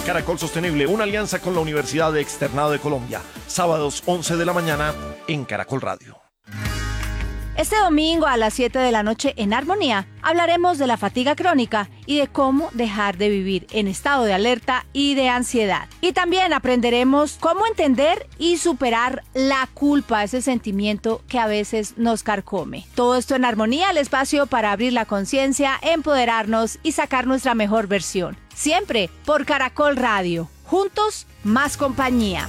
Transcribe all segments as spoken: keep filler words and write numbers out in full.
Caracol Sostenible, una alianza con la Universidad de Externado de Colombia. Sábados once de la mañana en Caracol Radio. Este domingo a las siete de la noche en Armonía hablaremos de la fatiga crónica y de cómo dejar de vivir en estado de alerta y de ansiedad. Y también aprenderemos cómo entender y superar la culpa, ese sentimiento que a veces nos carcome. Todo esto en Armonía, el espacio para abrir la conciencia, empoderarnos y sacar nuestra mejor versión. Siempre por Caracol Radio. Juntos, más compañía.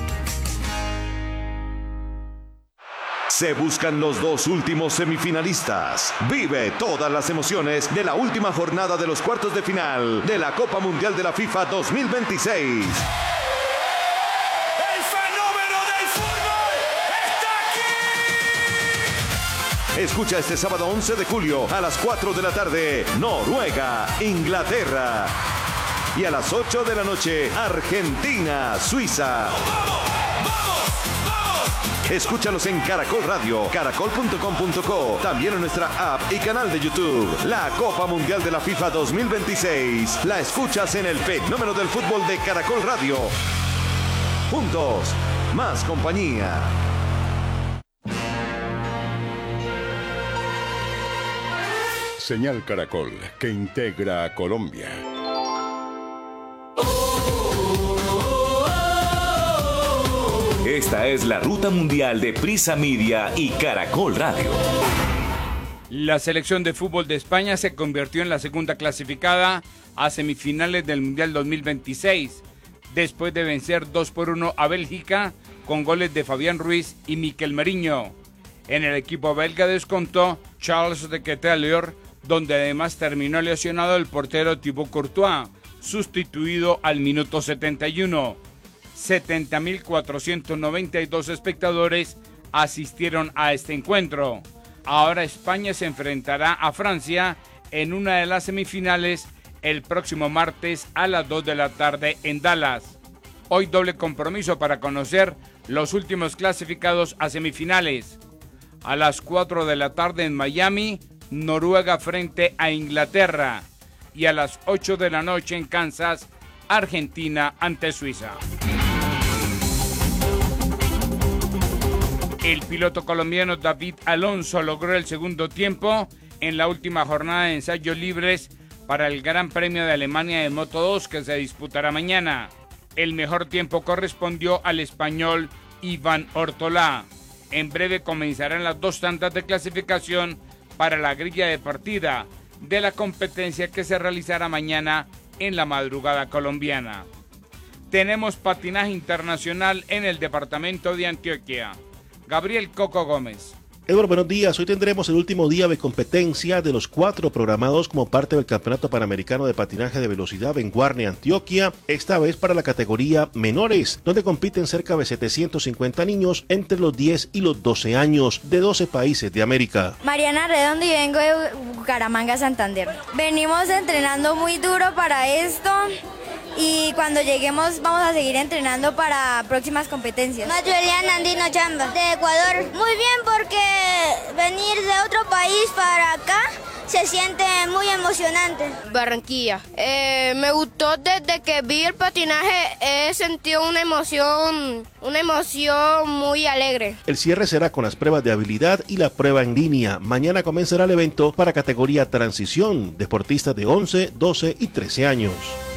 Se buscan los dos últimos semifinalistas. Vive todas las emociones de la última jornada de los cuartos de final de la Copa Mundial de la FIFA dos mil veintiséis. ¡El fenómeno del fútbol está aquí! Escucha este sábado once de julio a las cuatro de la tarde, Noruega, Inglaterra. Y a las ocho de la noche, Argentina, Suiza. ¡Vamos! Escúchalos en Caracol Radio, caracol punto com punto co, también en nuestra app y canal de YouTube. La Copa Mundial de la FIFA dos mil veintiséis la escuchas en el fenómeno del fútbol de Caracol Radio. Juntos, más compañía. Señal Caracol, que integra a Colombia. Esta es la ruta mundial de Prisa Media y Caracol Radio. La selección de fútbol de España se convirtió en la segunda clasificada a semifinales del Mundial dos mil veintiséis, después de vencer dos por uno a Bélgica con goles de Fabián Ruiz y Miquel Merino. En el equipo belga descontó Charles de Ketelaere, donde además terminó lesionado el portero Thibaut Courtois, sustituido al minuto setenta y uno. setenta mil cuatrocientos noventa y dos espectadores asistieron a este encuentro. Ahora España se enfrentará a Francia en una de las semifinales el próximo martes a las dos de la tarde en Dallas. Hoy doble compromiso para conocer los últimos clasificados a semifinales. A las cuatro de la tarde en Miami, Noruega frente a Inglaterra. Y a las ocho de la noche en Kansas, Argentina ante Suiza. El piloto colombiano David Alonso logró el segundo tiempo en la última jornada de ensayos libres para el Gran Premio de Alemania de Moto dos que se disputará mañana. El mejor tiempo correspondió al español Iván Ortolá. En breve comenzarán las dos tandas de clasificación para la grilla de partida de la competencia que se realizará mañana en la madrugada colombiana. Tenemos patinaje internacional en el departamento de Antioquia. Gabriel Coco Gómez. Eduardo, buenos días. Hoy tendremos el último día de competencia de los cuatro programados como parte del Campeonato Panamericano de Patinaje de Velocidad en Guarne, Antioquia, esta vez para la categoría menores, donde compiten cerca de setecientos cincuenta niños entre los diez y los doce años de doce países de América. Mariana Redondo y vengo de Bucaramanga, Santander. Venimos entrenando muy duro para esto. Y cuando lleguemos vamos a seguir entrenando para próximas competencias. Mayueliana Andino Chamba, de Ecuador. Muy bien, porque venir de otro país para acá se siente muy emocionante. Barranquilla. Eh, me gustó desde que vi el patinaje, he sentido una emoción, una emoción muy alegre. El cierre será con las pruebas de habilidad y la prueba en línea. Mañana comenzará el evento para categoría transición, deportistas de once, doce y trece años.